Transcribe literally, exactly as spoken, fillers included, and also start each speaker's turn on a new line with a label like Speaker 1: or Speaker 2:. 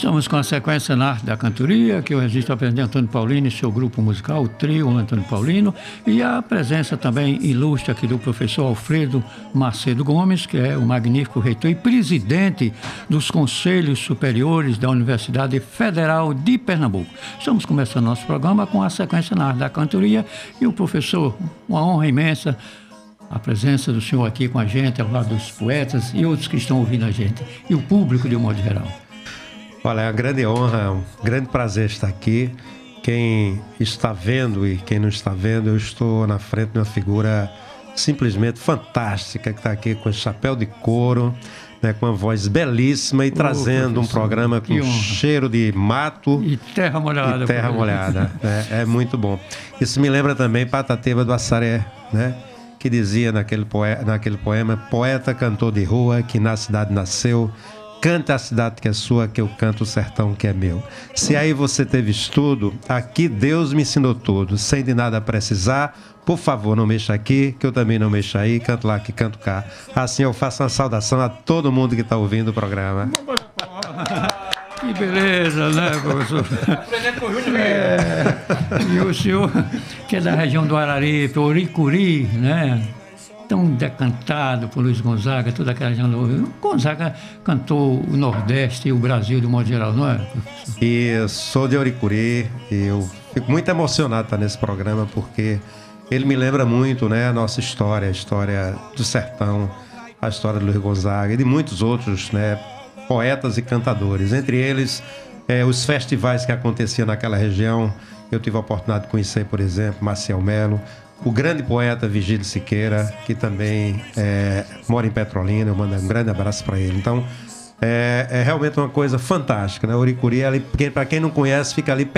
Speaker 1: Estamos com a sequência na arte da cantoria, que eu registro a presença de Antônio Paulino e seu grupo musical, o trio Antônio Paulino, e a presença também ilustre aqui do professor Alfredo Macedo Gomes, que é o magnífico reitor e presidente dos Conselhos Superiores da Universidade Federal de Pernambuco. Estamos começando nosso programa com a sequência na arte da cantoria e o professor, uma honra imensa, a presença do senhor aqui com a gente, ao lado dos poetas e outros que estão ouvindo a gente, e o público de um modo geral.
Speaker 2: Olha, é uma grande honra, um grande prazer estar aqui. Quem está vendo e quem não está vendo, eu estou na frente de uma figura simplesmente fantástica, que está aqui com esse chapéu de couro, né, com uma voz belíssima e oh, trazendo um programa com cheiro de mato
Speaker 1: e terra molhada.
Speaker 2: E terra molhada. É, é muito bom. Isso me lembra também Patativa do Assaré, né? Que dizia naquele, poe- naquele poema: poeta, cantor de rua, que na cidade nasceu, canta a cidade que é sua, que eu canto o sertão que é meu. Se aí você teve estudo, aqui Deus me ensinou tudo, sem de nada precisar. Por favor, não mexa aqui, que eu também não mexo aí, canto lá que canto cá. Assim eu faço uma saudação a todo mundo que está ouvindo o programa.
Speaker 1: Que beleza, né, professor? É, e o senhor, que é da região do Araripe, Oricuri, né? Tão decantado por Luiz Gonzaga, toda aquela região do Rio. Gonzaga cantou o Nordeste e o Brasil de modo geral, não é, professor?
Speaker 2: E eu sou de Oricuri e eu fico muito emocionado de estar nesse programa, porque ele me lembra muito, né, a nossa história, a história do sertão, a história de Luiz Gonzaga e de muitos outros, né, poetas e cantadores. Entre eles, é, os festivais que aconteciam naquela região. Eu tive a oportunidade de conhecer, por exemplo, Maciel Melo, o grande poeta Vigílio Siqueira, que também é, mora em Petrolina. Eu mando um grande abraço para ele. Então, é, é realmente uma coisa fantástica, né? Oricuri, para quem não conhece, fica ali